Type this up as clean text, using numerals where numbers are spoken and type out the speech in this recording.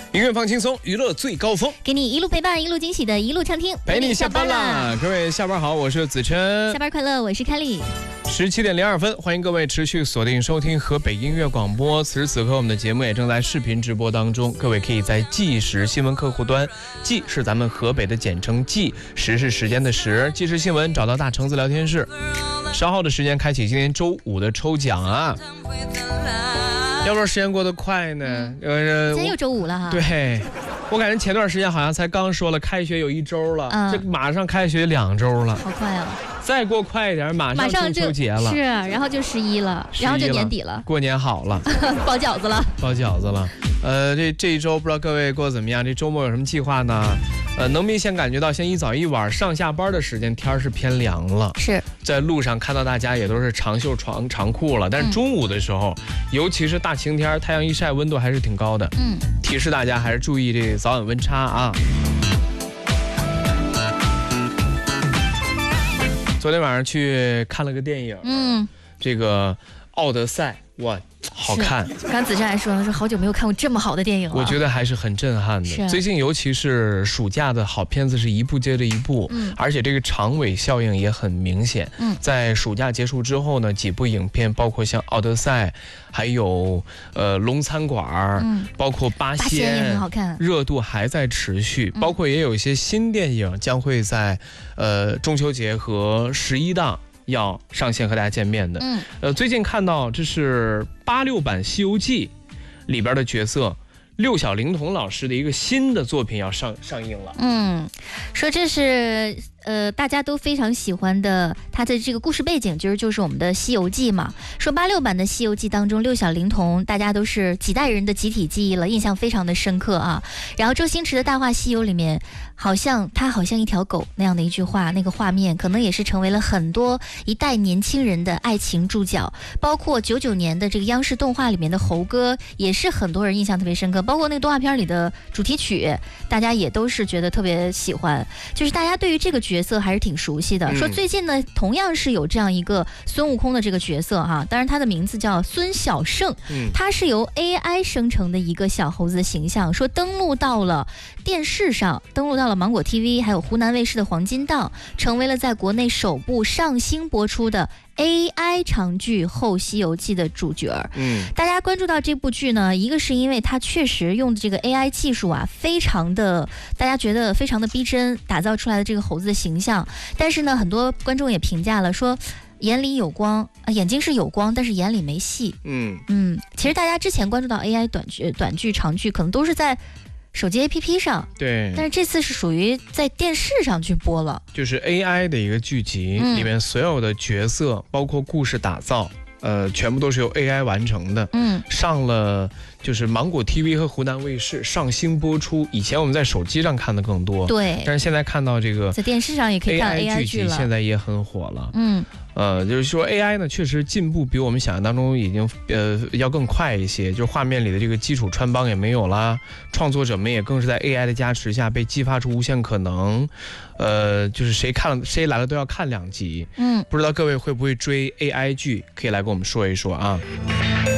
音乐放轻松，娱乐最高峰， 给你一路陪伴，一路惊喜的一路畅听， 陪你下班啦！各位下班好，我是子琛， 下班快乐，我是凯丽。 17:02，欢迎各位持续锁定收听河北音乐广播。此时此刻，我们的节目也正在视频直播当中，各位可以在即时新闻客户端，即是咱们河北的简称即，时是时间的时，即时新闻找到大橙子聊天室。稍后的时间开启今天周五的抽奖啊！要不然时间过得快呢？ 今天又周五了哈。 对，我感觉前段时间好像才刚说了开学有1周了，这马上开学2周了， 好快哦！ 再过快一点，马上中秋节了， 是，然后就11了，然后就年底了， 过年好了， 包饺子了， 包饺子了。这一周不知道各位过得怎么样？这周末有什么计划呢？能明显感觉到，像一早一晚上下班的时间，天是偏凉了。 是在路上看到大家也都是长袖长裤了，但是中午的时候，尤其是大晴天，太阳一晒，温度还是挺高的。提示大家还是注意这早晚温差啊。昨天晚上去看了个电影，这个《奥德赛》，哇，好看。 刚子琛还说好久没有看过这么好的电影了， 我觉得还是很震撼的。最近尤其是暑假的好片子是一部接着一部，而且这个长尾效应也很明显。在暑假结束之后呢，几部影片包括像《奥德赛》，还有龙餐馆，包括八仙也很好看， 热度还在持续。包括也有一些新电影将会在中秋节和11档要上线和大家见面的。最近看到这是86版《西游记》里边的角色六小龄童老师的一个新的作品要上映了。 说这是大家都非常喜欢的，它的这个故事背景就是我们的《西游记》嘛。说86版的《西游记》当中，六小龄童大家都是几代人的集体记忆了，印象非常的深刻啊。然后周星驰的《大话西游》里面，好像一条狗那样的一句话，那个画面可能也是成为了很多一代年轻人的爱情注脚。包括99年的这个央视动画里面的猴哥，也是很多人印象特别深刻。包括那个动画片里的主题曲，大家也都是觉得特别喜欢，就是大家对于这个角色还是挺熟悉的。说最近呢，同样是有这样一个孙悟空的这个角色哈，当然他的名字叫孙小圣，他是由 AI 生成的一个小猴子的形象，说登陆到了电视上，登陆到了芒果 TV 还有湖南卫视的黄金档，成为了在国内首部上星播出的AI 长剧《后西游记》的主角。大家关注到这部剧呢，一个是因为它确实用的这个 AI 技术啊，非常的大家觉得非常的逼真，打造出来的这个猴子的形象。但是呢，很多观众也评价了，说眼里有光，眼睛是有光，但是眼里没戏。其实大家之前关注到 AI 短剧、长剧，可能都是在手机 APP 上， 对， 但是这次是属于在电视上去播了， 就是 AI 的一个剧集，里面所有的角色，包括故事打造，全部都是由 AI 完成的。上了就是芒果 TV 和湖南卫视上星播出。以前我们在手机上看的更多， 对， 但是现在看到这个在电视上也可以看 AI 剧集，现在也很火了。就是说 AI 呢，确实进步比我们想象当中已经要更快一些，就是画面里的这个基础穿帮也没有啦，创作者们也更是在 AI 的加持下被激发出无限可能。就是谁来了都要看2集。不知道各位会不会追 AI 剧，可以来跟我们说一说啊。